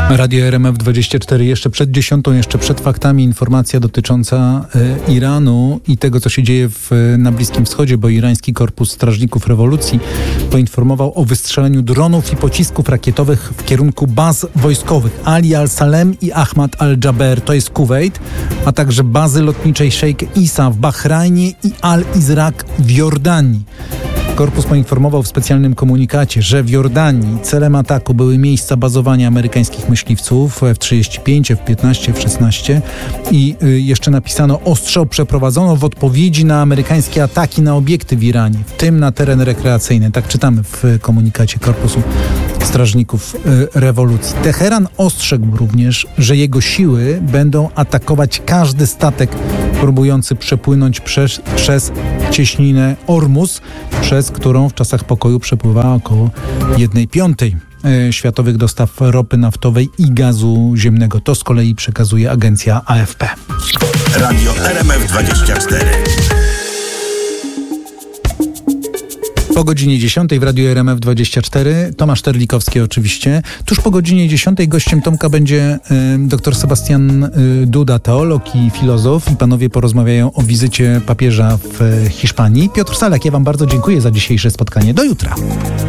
Radio RMF24 jeszcze przed 10, jeszcze przed faktami informacja dotycząca Iranu i tego, co się dzieje na Bliskim Wschodzie, bo irański Korpus Strażników Rewolucji poinformował o wystrzeleniu dronów i pocisków rakietowych w kierunku baz wojskowych Ali al-Salem i Ahmad al-Jaber, to jest Kuwejt, a także bazy lotniczej Sheikh Isa w Bahrajnie i Al-Izraq w Jordanii. Korpus poinformował w specjalnym komunikacie, że w Jordanii celem ataku były miejsca bazowania amerykańskich myśliwców F-35, F-15, F-16 i jeszcze napisano: ostrzał przeprowadzono w odpowiedzi na amerykańskie ataki na obiekty w Iranie, w tym na teren rekreacyjny. Tak czytamy w komunikacie Korpusu Strażników Rewolucji. Teheran ostrzegł również, że jego siły będą atakować każdy statek próbujący przepłynąć przez cieśninę Ormus, przez którą w czasach pokoju przepływała około 1/5 światowych dostaw ropy naftowej i gazu ziemnego. To z kolei przekazuje agencja AFP. Radio RMF24. Po godzinie 10 w Radiu RMF24 Tomasz Terlikowski oczywiście. Tuż po godzinie 10 gościem Tomka będzie dr Sebastian Duda, teolog i filozof, i panowie porozmawiają o wizycie papieża w Hiszpanii. Piotr Salak, ja wam bardzo dziękuję za dzisiejsze spotkanie. Do jutra.